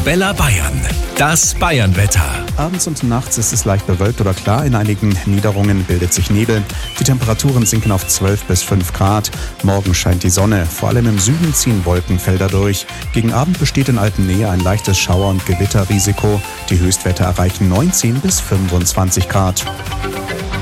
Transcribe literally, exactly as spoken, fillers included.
Arabella Bayern. Das Bayernwetter. Abends und nachts ist es leicht bewölkt oder klar. In einigen Niederungen bildet sich Nebel. Die Temperaturen sinken auf zwölf bis fünf Grad. Morgen scheint die Sonne. Vor allem im Süden ziehen Wolkenfelder durch. Gegen Abend besteht in Altenkirchen ein leichtes Schauer- und Gewitterrisiko. Die Höchstwerte erreichen neunzehn bis fünfundzwanzig Grad.